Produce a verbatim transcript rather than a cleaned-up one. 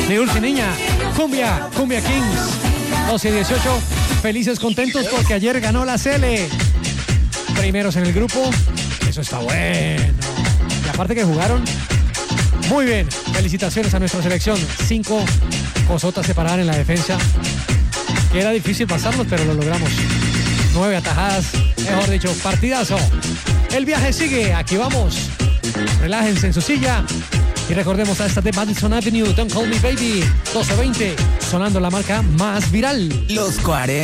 Ni dulce niña. Cumbia, Cumbia Kings. doce y dieciocho. Felices, contentos porque ayer ganó la Cele. Primeros en el grupo. Eso está bueno. Y aparte que jugaron muy bien. Felicitaciones a nuestra selección. Cinco cosotas separadas en la defensa. Que era difícil pasarlos, pero lo logramos. Nueve atajadas. Mejor dicho, partidazo. El viaje sigue. Aquí vamos. Relájense en su silla. Y recordemos a esta de Madison Avenue. Don't Call Me Baby. doce veinte. Sonando la marca más viral. Los cuarenta.